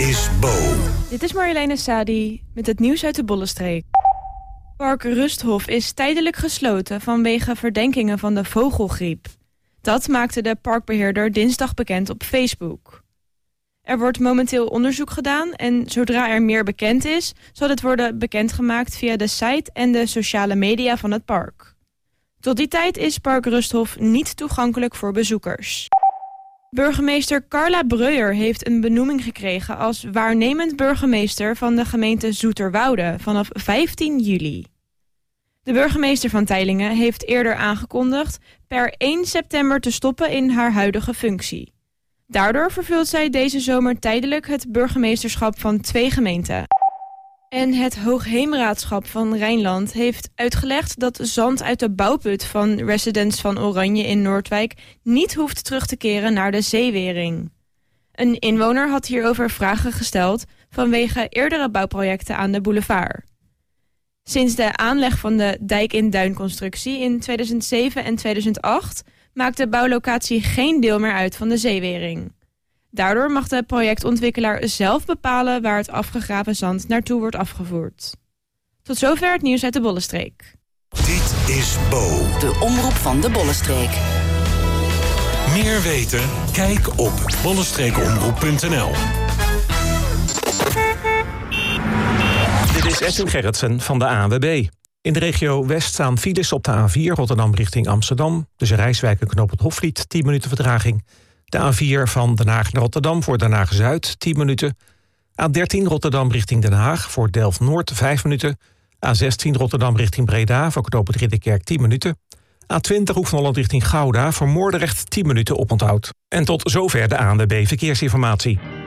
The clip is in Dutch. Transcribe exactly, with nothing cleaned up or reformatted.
is Bo. Dit is Marjoleine Sadi met het nieuws uit de Bollenstreek. Park Rusthof is tijdelijk gesloten vanwege verdenkingen van de vogelgriep. Dat maakte de parkbeheerder dinsdag bekend op Facebook. Er wordt momenteel onderzoek gedaan en zodra er meer bekend is, zal dit worden bekendgemaakt via de site en de sociale media van het park. Tot die tijd is Park Rusthof niet toegankelijk voor bezoekers. Burgemeester Carla Breuer heeft een benoeming gekregen als waarnemend burgemeester van de gemeente Zoeterwoude vanaf vijftien juli. De burgemeester van Teylingen heeft eerder aangekondigd per één september te stoppen in haar huidige functie. Daardoor vervult zij deze zomer tijdelijk het burgemeesterschap van twee gemeenten. En het Hoogheemraadschap van Rijnland heeft uitgelegd dat zand uit de bouwput van Residence van Oranje in Noordwijk niet hoeft terug te keren naar de zeewering. Een inwoner had hierover vragen gesteld vanwege eerdere bouwprojecten aan de boulevard. Sinds de aanleg van de dijk-in-duin-constructie in tweeduizend zeven en tweeduizend acht maakt de bouwlocatie geen deel meer uit van de zeewering. Daardoor mag de projectontwikkelaar zelf bepalen waar het afgegraven zand naartoe wordt afgevoerd. Tot zover het nieuws uit de Bollenstreek. Dit is Bo. De omroep van de Bollenstreek. Meer weten? Kijk op bollenstreekomroep punt n l. Dit is Edwin Gerritsen van de A N W B. In de regio West staan files op de A vier Rotterdam richting Amsterdam. Tussen Rijswijk en Knoop het Hofvliet, tien minuten vertraging. De A vier van Den Haag naar Rotterdam voor Den Haag Zuid, tien minuten. A dertien Rotterdam richting Den Haag voor Delft-Noord, vijf minuten. A zestien Rotterdam richting Breda voor Knoop het Ridderkerk, tien minuten. A twintig Hoek van Holland richting Gouda voor Moordrecht, tien minuten oponthoud. En tot zover de A N W B Verkeersinformatie.